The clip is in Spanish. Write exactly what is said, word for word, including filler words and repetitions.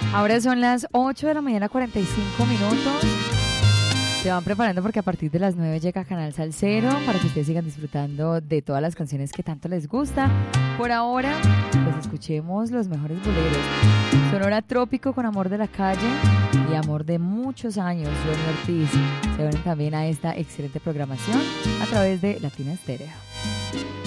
Ahora son las ocho de la mañana, cuarenta y cinco minutos. Se van preparando porque a partir de las nueve llega Canal Salsero para que ustedes sigan disfrutando de todas las canciones que tanto les gusta. Por ahora, pues escuchemos los mejores boleros. Sonora Trópico con Amor de la Calle y Amor de Muchos Años, Johnny Ortiz. Se unen también a esta excelente programación a través de Latina Estéreo.